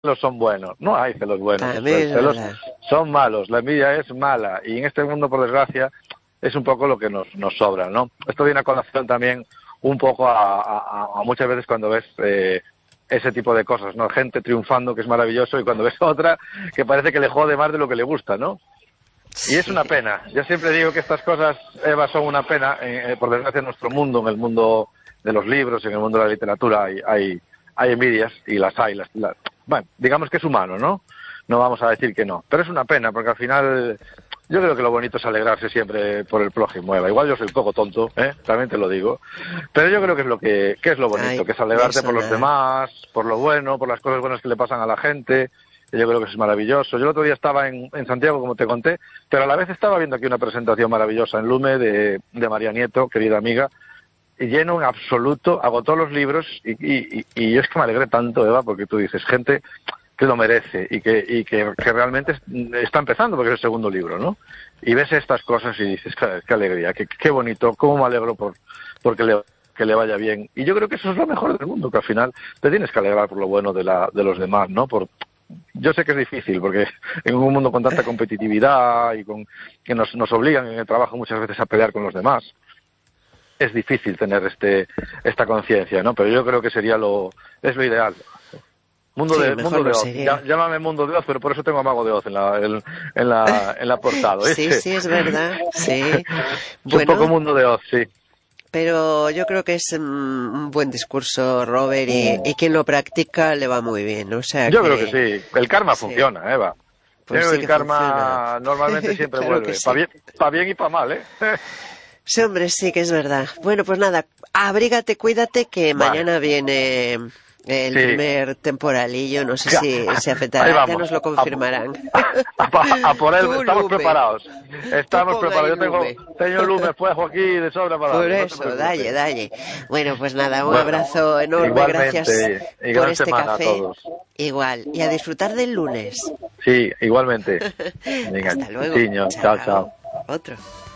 celos son buenos, no hay celos buenos, También los es celos verdad. son malos, la envidia es mala y en este mundo, por desgracia, es un poco lo que nos sobra, ¿no? Esto viene a colación también un poco a muchas veces cuando ves ese tipo de cosas, ¿no? Gente triunfando, que es maravilloso, y cuando ves otra que parece que le jode más de lo que le gusta, ¿no? Y es Sí. una pena. Yo siempre digo que estas cosas, Eva, son una pena. Por desgracia, en nuestro mundo, en el mundo de los libros, en el mundo de la literatura, hay envidias y las hay. Bueno, digamos que es humano, ¿no? No vamos a decir que no. Pero es una pena, porque al final yo creo que lo bonito es alegrarse siempre por el prójimo, Eva. Igual yo soy un poco tonto, ¿eh? También te lo digo. Pero yo creo que es que es lo bonito, Ay, que es de alegrarte eso por los nada. demás, por lo bueno, por las cosas buenas que le pasan a la gente. Yo creo que eso es maravilloso. Yo el otro día estaba en Santiago, como te conté, pero a la vez estaba viendo aquí una presentación maravillosa en Lume de María Nieto, querida amiga, y lleno en absoluto, agotó los libros y yo es que me alegré tanto, Eva, porque tú dices, gente que lo merece y que realmente está empezando porque es el segundo libro, ¿no? Y ves estas cosas y dices, qué alegría, qué bonito, cómo me alegro porque que le vaya bien. Y yo creo que eso es lo mejor del mundo, que al final te tienes que alegrar por lo bueno de los demás, ¿no? Yo sé que es difícil, porque en un mundo con tanta competitividad y que nos obligan en el trabajo muchas veces a pelear con los demás, es difícil tener esta conciencia, ¿no? Pero yo creo que es lo ideal. Sí, mejor Mundo de lo Oz. sería. Llámame Mundo de Oz, pero por eso tengo a Mago de Oz en la portada, Sí, ¿viste? sí, es verdad. Sí. Es un poco Bueno, Mundo de Oz, sí. pero yo creo que es un buen discurso, Robert, y quien lo practica le va muy bien. O sea Yo creo que que sí. El karma sí, funciona, Eva. Yo pues creo que sí el que funciona. karma normalmente siempre Claro que vuelve. sí. Pa bien y pa mal, ¿eh? Sí, hombre, sí que es verdad. Bueno, pues nada, abrígate, cuídate, que Vale. mañana viene el Sí. primer temporalillo, no sé Ya. si se Ahí afectará, ya vamos. nos lo confirmarán. A por él, Tú, estamos Lume, preparados. tú Estamos pon ahí preparados. Yo Lume. tengo lume fuego aquí de sobra para Por darle, no te eso, dalle, preocupes. dalle. Bueno, pues nada, un Bueno, abrazo enorme, gracias igualmente, y por gran este semana a café. todos. Igual, y a disfrutar del lunes. Sí, igualmente. Venga, Hasta luego. chiño, chao, Chao. chao. Otro.